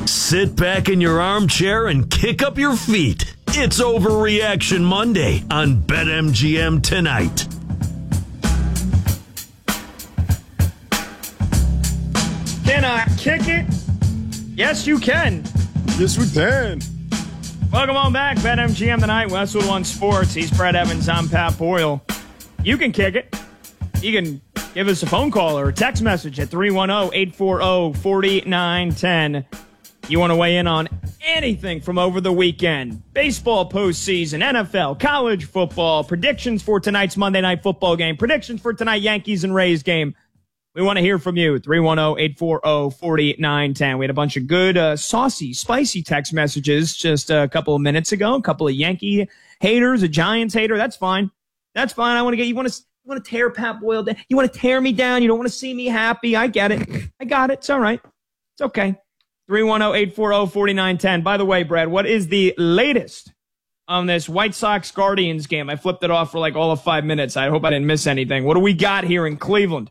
Sit back in your armchair and kick up your feet. It's Overreaction Monday on BetMGM tonight. Can I kick it? Yes, you can. Yes, we can. Welcome on back. BetMGM tonight. Westwood One Sports. He's Brett Evans. I'm Pat Boyle. You can kick it. You can give us a phone call or a text message at 310-840-4910. You want to weigh in on anything from over the weekend? Baseball postseason, NFL, college football, predictions for tonight's Monday Night Football game, predictions for tonight Yankees and Rays game. We want to hear from you. 310-840-4910. We had a bunch of good, saucy, spicy text messages just a couple of minutes ago. A couple of Yankee haters, a Giants hater. That's fine. That's fine. I want to get you. Want to tear Pat Boyle down. You want to tear me down. You don't want to see me happy. I get it. I got it. It's all right. It's okay. 310-840-4910. By the way, Brad, what is the latest on this White Sox-Guardians game? I flipped it off for like all of 5 minutes. I hope I didn't miss anything. What do we got here in Cleveland?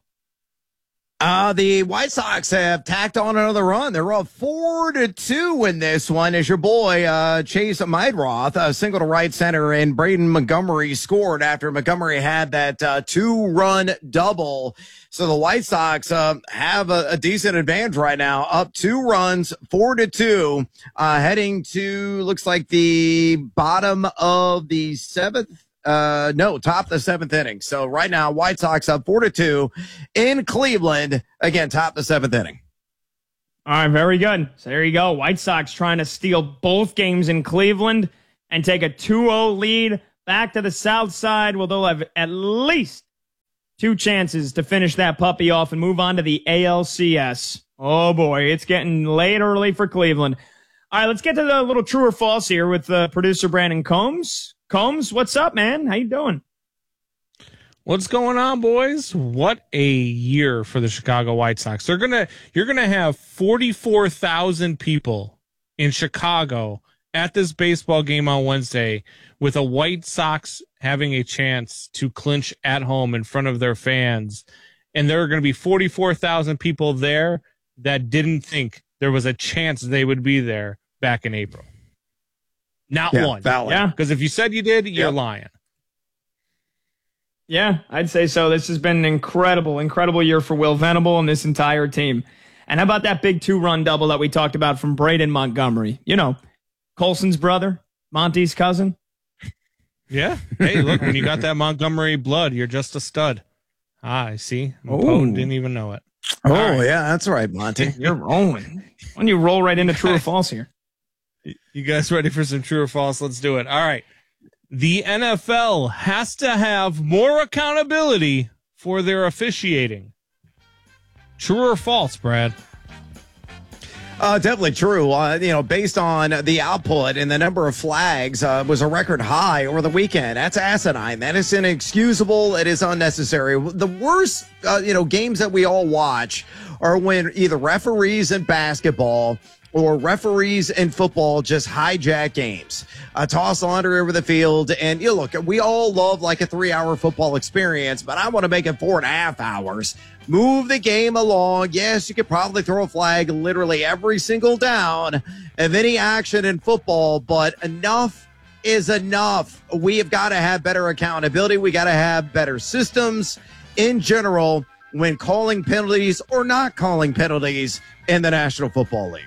The White Sox have tacked on another run. They're up 4-2 in this one as your boy, Chase Meidroth, a single to right center, and Braden Montgomery scored after Montgomery had that 2-run double. So the White Sox have a decent advantage right now, up 2 runs, 4-2, heading to, looks like the bottom of the 7th. Top of the 7th inning. So right now, White Sox up 4-2 in Cleveland. Again, top of the 7th inning. All right, very good. So there you go. White Sox trying to steal both games in Cleveland and take a 2-0 lead back to the south side. Well, they'll have at least 2 chances to finish that puppy off and move on to the ALCS. Oh, boy, it's getting late early for Cleveland. All right, let's get to the little true or false here with producer Brandon Combs. Combs, what's up, man? How you doing? What's going on, boys? What a year for the Chicago White Sox. You're gonna have 44,000 people in Chicago at this baseball game on Wednesday with a White Sox having a chance to clinch at home in front of their fans. And there are going to be 44,000 people there that didn't think there was a chance they would be there back in April. Not one. Valid. Yeah. Because if you said you did, you're lying. Yeah, I'd say so. This has been an incredible year for Will Venable and this entire team. And how about that big 2-run double that we talked about from Braden Montgomery? You know, Colson's brother, Monty's cousin. Yeah. Hey, look, when you got that Montgomery blood, you're just a stud. I see. Poe didn't even know it. Oh, right. Yeah, that's right, Monty. You're rolling. Why don't you roll right into true or false here? You guys ready for some true or false? Let's do it. All right. The NFL has to have more accountability for their officiating. True or false, Brad? Definitely true. Based on the output and the number of flags was a record high over the weekend. That's asinine. That is inexcusable. It is unnecessary. The worst, games that we all watch are when either referees in basketball or referees in football just hijack games, toss laundry over the field. And look, we all love like a 3-hour football experience, but I want to make it 4.5 hours. Move the game along. Yes, you could probably throw a flag literally every single down of any action in football, but enough is enough. We have got to have better accountability. We got to have better systems in general when calling penalties or not calling penalties in the National Football League.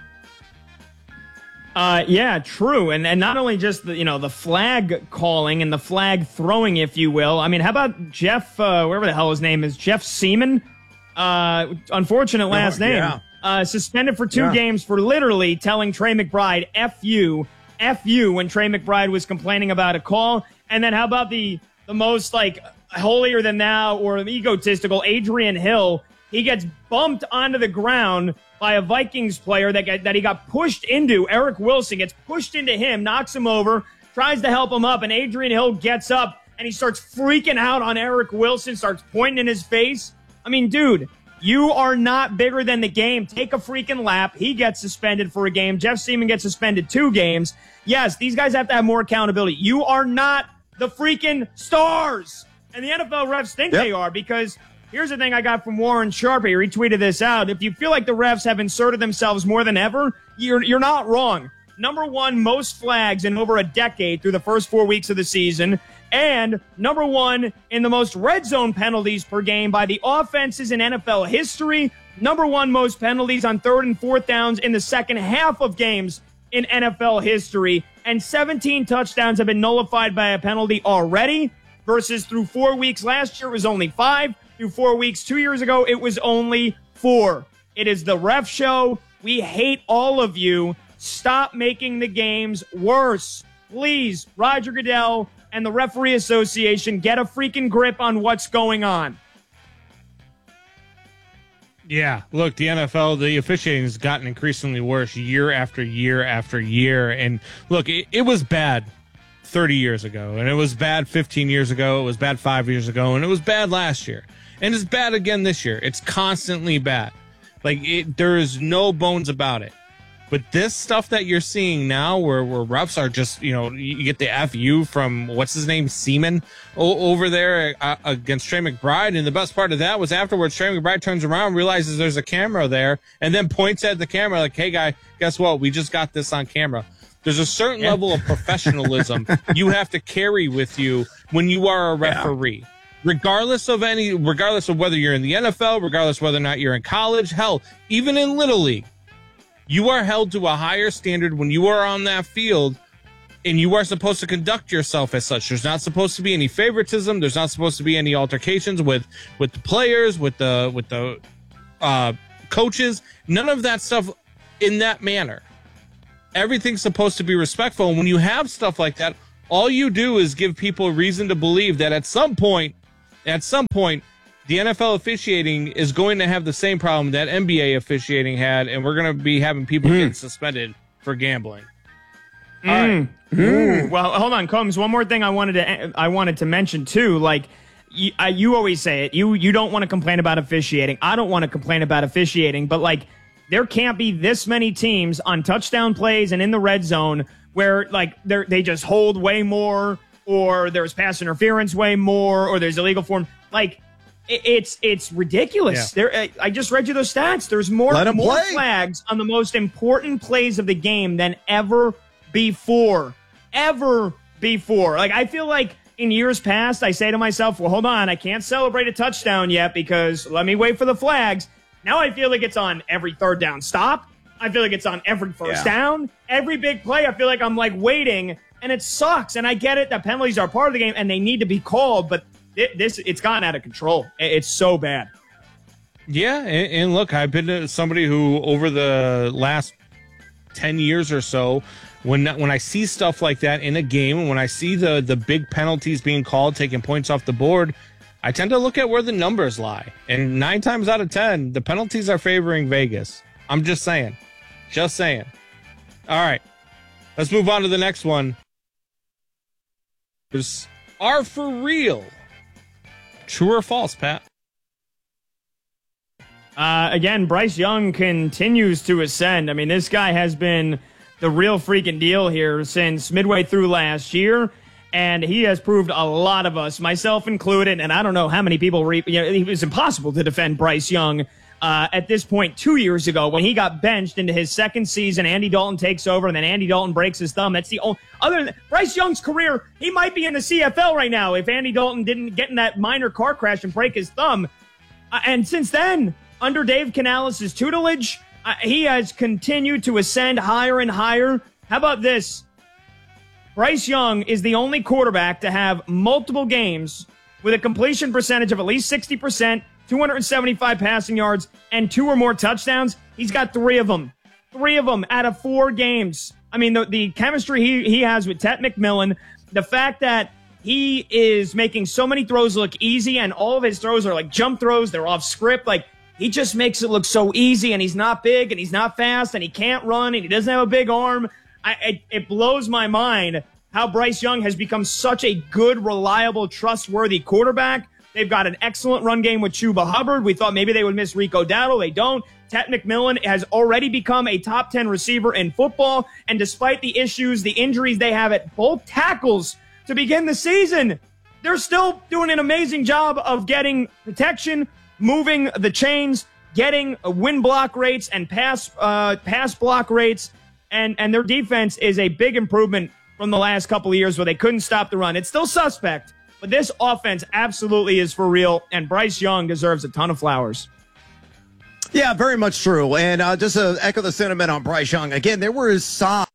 Yeah, true. And not only just the flag calling and the flag throwing, if you will. I mean, how about Jeff, wherever the hell his name is, Jeff Seaman? Unfortunate last name. Yeah. Suspended for 2 games for literally telling Trey McBride, F you, when Trey McBride was complaining about a call. And then how about the most holier than thou or egotistical Adrian Hill? He gets bumped onto the ground by a Vikings player that he got pushed into. Eric Wilson gets pushed into him, knocks him over, tries to help him up, and Adrian Hill gets up, and he starts freaking out on Eric Wilson, starts pointing in his face. I mean, dude, you are not bigger than the game. Take a freaking lap. He gets suspended for a game. Jeff Seaman gets suspended 2 games. Yes, these guys have to have more accountability. You are not the freaking stars. And the NFL refs think they are because Here's the thing I got from Warren Sharp. He retweeted this out. If you feel like the refs have inserted themselves more than ever, you're not wrong. Number one, most flags in over a decade through the first 4 weeks of the season. And number one in the most red zone penalties per game by the offenses in NFL history. Number one most penalties on 3rd and 4th downs in the second half of games in NFL history. And 17 touchdowns have been nullified by a penalty already versus through 4 weeks last year it was only 5. Through 4 weeks 2 years ago it was only 4. It is the ref show. We hate all of you. Stop making the games worse. Please, Roger Goodell and the Referee Association, get a freaking grip on what's going on. Yeah, look, the NFL, the officiating has gotten increasingly worse year after year after year. And look, it was bad 30 years ago, and it was bad 15 years ago, it was bad 5 years ago, and it was bad last year. And it's bad again this year. It's constantly bad. There is no bones about it. But this stuff that you're seeing now where refs are just, you get the FU from, what's his name, Seaman, over there against Trey McBride. And the best part of that was afterwards, Trey McBride turns around, realizes there's a camera there, and then points at the camera like, hey, guy, guess what? We just got this on camera. There's a certain level of professionalism you have to carry with you when you are a referee. Yeah. Regardless of whether you're in the NFL, regardless of whether or not you're in college, hell, even in Little League. You are held to a higher standard when you are on that field, and you are supposed to conduct yourself as such. There's not supposed to be any favoritism. There's not supposed to be any altercations with the players, with the coaches. None of that stuff in that manner. Everything's supposed to be respectful. And when you have stuff like that, all you do is give people reason to believe that at some point, the NFL officiating is going to have the same problem that NBA officiating had, and we're going to be having people get suspended for gambling. All right. Well, hold on, Combs. One more thing I wanted to mention too. Like you always say it. You don't want to complain about officiating. I don't want to complain about officiating, but there can't be this many teams on touchdown plays and in the red zone where they just hold way more, or there's pass interference way more, or there's illegal form. It's ridiculous. Yeah. I just read you those stats. There's more flags on the most important plays of the game than ever before. Ever before. I feel like in years past, I say to myself, well, hold on, I can't celebrate a touchdown yet because let me wait for the flags. Now I feel like it's on every 3rd down stop. I feel like it's on every first down. Every big play, I feel like I'm waiting, and it sucks. And I get it that penalties are part of the game and they need to be called, but it's gotten out of control. It's so bad. Yeah, and look, I've been somebody who over the last 10 years or so, when I see stuff like that in a game, and when I see the big penalties being called, taking points off the board, I tend to look at where the numbers lie. And 9 times out of 10, the penalties are favoring Vegas. I'm just saying. Just saying. All right, let's move on to the next one. Are for real. True or false, Pat? Again, Bryce Young continues to ascend. I mean, this guy has been the real freaking deal here since midway through last year, and he has proved a lot of us, myself included, and I don't know how many people, it was impossible to defend Bryce Young at this point 2 years ago when he got benched into his second season. Andy Dalton takes over, and then Andy Dalton breaks his thumb. That's the only other than Bryce Young's career. He might be in the CFL right now if Andy Dalton didn't get in that minor car crash and break his thumb. And since then, under Dave Canales' tutelage, he has continued to ascend higher and higher. How about this? Bryce Young is the only quarterback to have multiple games with a completion percentage of at least 60%, 275 passing yards, and 2 or more touchdowns. He's got 3 of them. 3 of them out of 4 games. I mean, the chemistry he has with Tet McMillan, the fact that he is making so many throws look easy, and all of his throws are jump throws. They're off script. He just makes it look so easy, and he's not big, and he's not fast, and he can't run, and he doesn't have a big arm. It blows my mind how Bryce Young has become such a good, reliable, trustworthy quarterback. They've got an excellent run game with Chuba Hubbard. We thought maybe they would miss Rico Dowdle. They don't. Tet McMillan has already become a top 10 receiver in football. And despite the issues, the injuries they have at both tackles to begin the season, they're still doing an amazing job of getting protection moving the chains, getting win block rates and pass block rates, and their defense is a big improvement from the last couple of years where they couldn't stop the run. It's still suspect, but this offense absolutely is for real, and Bryce Young deserves a ton of flowers. Yeah, very much true. And just to echo the sentiment on Bryce Young, again, there were signs